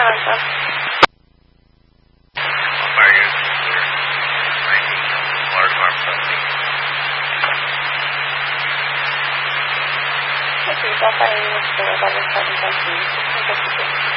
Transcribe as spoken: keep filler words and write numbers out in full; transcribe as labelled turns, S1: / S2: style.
S1: Atlanta.
S2: Fire unit nineteen, water department seventeen.
S1: Okay, so fire unit zero, double seven, seventeen.